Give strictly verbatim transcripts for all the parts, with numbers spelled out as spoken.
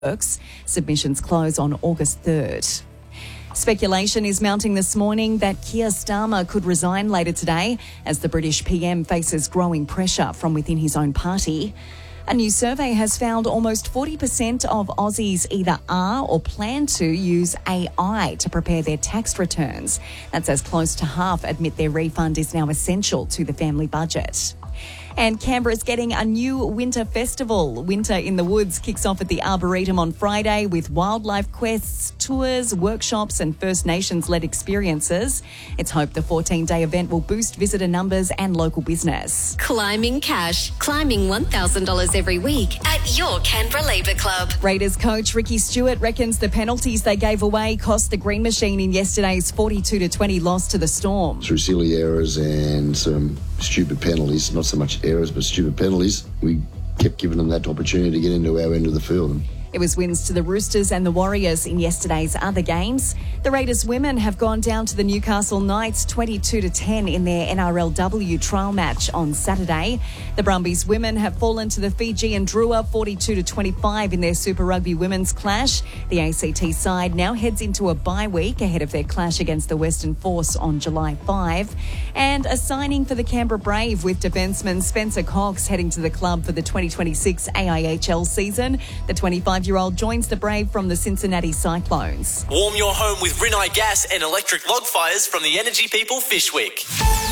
works. Submissions close on August third. Speculation is mounting this morning that Keir Starmer could resign later today as the British P M faces growing pressure from within his own party. A new survey has found almost forty percent of Aussies either are or plan to use A I to prepare their tax returns. That's as close to half admit their refund is now essential to the family budget. And Canberra's getting a new winter festival. Winter in the Woods kicks off at the Arboretum on Friday with wildlife quests, tours, workshops and First Nations-led experiences. It's hoped the fourteen-day event will boost visitor numbers and local business. Climbing cash. Climbing one thousand dollars every week at your Canberra Labour Club. Raiders coach Ricky Stewart reckons the penalties they gave away cost the Green Machine in yesterday's forty-two to twenty loss to the Storm. Through silly errors and some stupid penalties, not so much errors but stupid penalties, we kept giving them that opportunity to get into our end of the field. It was wins to the Roosters and the Warriors in yesterday's other games. The Raiders women have gone down to the Newcastle Knights twenty-two to ten in their N R L W trial match on Saturday. The Brumbies women have fallen to the Fijian Drua forty-two to twenty-five in their Super Rugby women's clash. The A C T side now heads into a bye week ahead of their clash against the Western Force on July fifth. And a signing for the Canberra Brave with defenceman Spencer Cox heading to the club for the twenty twenty-six A I H L season. The twenty-five-year-old joins the Brave from the Cincinnati Cyclones. Warm your home with Rinnai Gas and electric log fires from the Energy People Fishwick.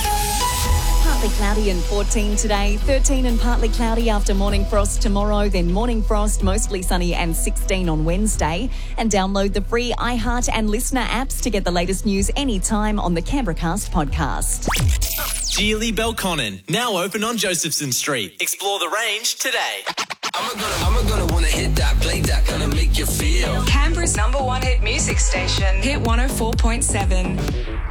Partly cloudy and fourteen today, thirteen and partly cloudy after morning frost tomorrow, then morning frost, mostly sunny and sixteen on Wednesday. And download the free iHeart and Listener apps to get the latest news anytime on the Canberra Cast podcast. Geely Belconnen, now open on Josephson Street. Explore the range today. I'm gonna, I'm gonna wanna hit that, play that, gonna make you feel. Canberra's number one hit music station, Hit one oh four point seven.